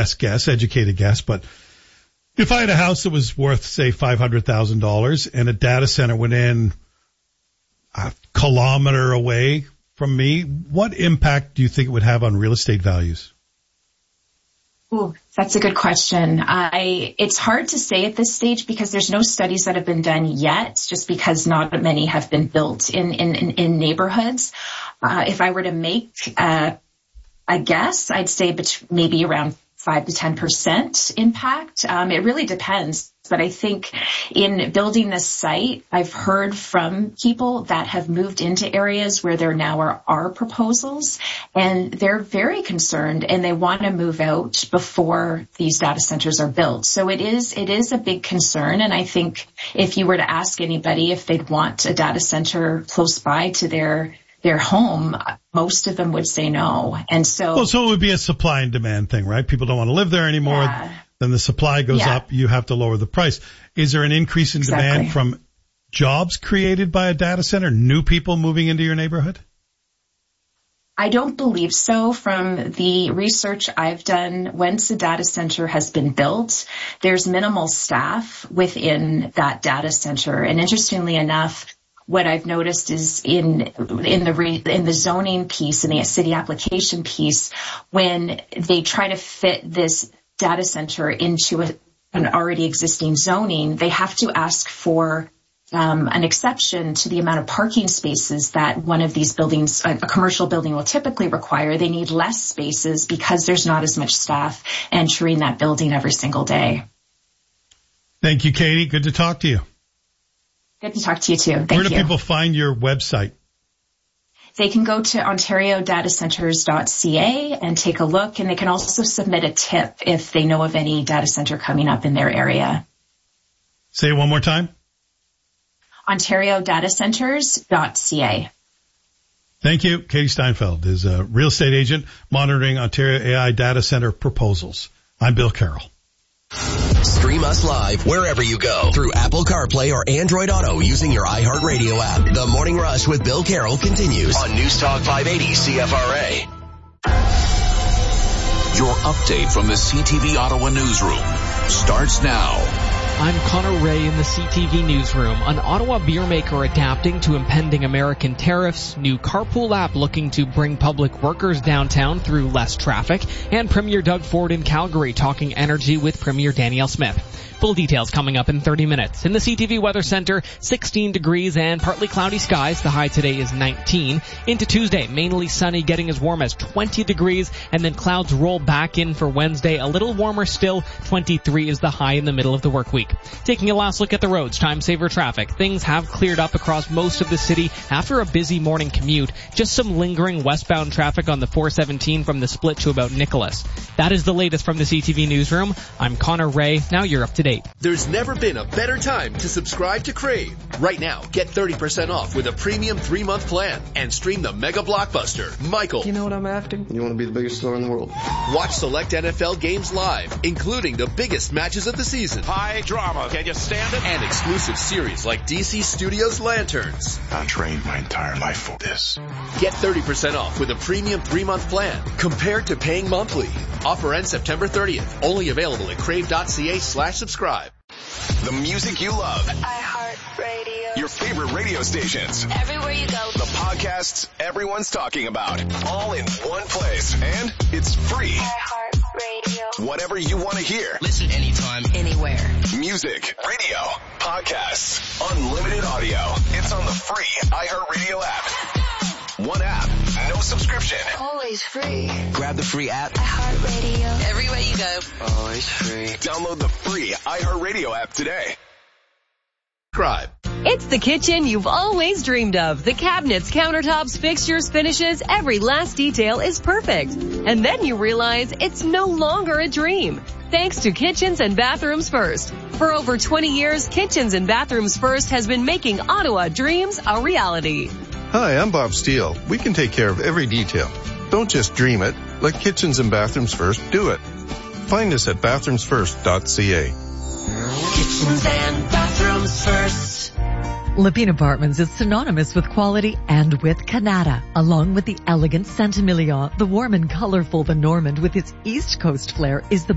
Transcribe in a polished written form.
best guess, educated guess, but if I had a house that was worth, say, $500,000 and a data center went in a kilometer away from me, what impact do you think it would have on real estate values? Ooh, that's a good question. It's hard to say at this stage because there's no studies that have been done yet, just because not many have been built in neighborhoods. If I were to make a guess, I'd say maybe around 5 to 10% impact. It really depends. But I think in building this site, I've heard from people that have moved into areas where there now are proposals, and they're very concerned and they want to move out before these data centers are built. So it is a big concern. And I think if you were to ask anybody if they'd want a data center close by to their home, most of them would say no. And so it would be a supply and demand thing, right? People don't want to live there anymore. Yeah. Then the supply goes up, you have to lower the price. Is there an increase in demand from jobs created by a data center, new people moving into your neighborhood? I don't believe so. From the research I've done, once a data center has been built, there's minimal staff within that data center. And interestingly enough, what I've noticed is in the zoning piece, in the city application piece, when they try to fit this data center into an already existing zoning, they have to ask for an exception to the amount of parking spaces that one of these buildings, a commercial building, will typically require. They need less spaces because there's not as much staff entering that building every single day. Thank you, Katie. Good to talk to you. Good to talk to you too. Thank you. Where do people find your website? They can go to ontariodatacenters.ca and take a look, and they can also submit a tip if they know of any data center coming up in their area. Say it one more time. ontariodatacenters.ca. Thank you. Katie Steinfeld is a real estate agent monitoring Ontario AI data center proposals. I'm Bill Carroll. Stream us live wherever you go through Apple CarPlay or Android Auto using your iHeartRadio app. The Morning Rush with Bill Carroll continues on News Talk 580 CFRA. Your update from the CTV Ottawa newsroom starts now. I'm Connor Ray in the CTV newsroom. An Ottawa beer maker adapting to impending American tariffs, new carpool app looking to bring public workers downtown through less traffic, and Premier Doug Ford in Calgary talking energy with Premier Danielle Smith. Full details coming up in 30 minutes. In the CTV Weather Center, 16 degrees and partly cloudy skies. The high today is 19. Into Tuesday, mainly sunny, getting as warm as 20 degrees, and then clouds roll back in for Wednesday. A little warmer still. 23 is the high in the middle of the work week. Taking a last look at the roads, time saver traffic. Things have cleared up across most of the city after a busy morning commute. Just some lingering westbound traffic on the 417 from the split to about Nicholas. That is the latest from the CTV newsroom. I'm Connor Ray. Now you're up to date. There's never been a better time to subscribe to Crave. Right now, get 30% off with a premium 3-month plan and stream the mega blockbuster, Michael. You know what I'm after? You want to be the biggest star in the world. Watch select NFL games live, including the biggest matches of the season. High drama. Can you stand it? And exclusive series like DC Studios Lanterns. I trained my entire life for this. Get 30% off with a premium 3-month plan compared to paying monthly. Offer ends September 30th. Only available at crave.ca/subscribe. The music you love. iHeartRadio. Your favorite radio stations. Everywhere you go. The podcasts everyone's talking about. All in one place. And it's free. iHeartRadio. Whatever you want to hear. Listen anytime, anywhere. Music, radio, podcasts, unlimited audio. It's on the free iHeartRadio app. One app, no subscription. Always free. Grab the free app. iHeartRadio. Everywhere you go. Always free. Download the free iHeartRadio app today. Subscribe. It's the kitchen you've always dreamed of. The cabinets, countertops, fixtures, finishes, every last detail is perfect. And then you realize it's no longer a dream. Thanks to Kitchens and Bathrooms First. For over 20 years, Kitchens and Bathrooms First has been making Ottawa dreams a reality. Hi, I'm Bob Steele. We can take care of every detail. Don't just dream it. Let Kitchens and Bathrooms First do it. Find us at bathroomsfirst.ca. Kitchens and Bathrooms First. Lepine Apartments is synonymous with quality and with Canada. Along with the elegant Saint-Emilion, the warm and colorful The Normand with its East Coast flair is the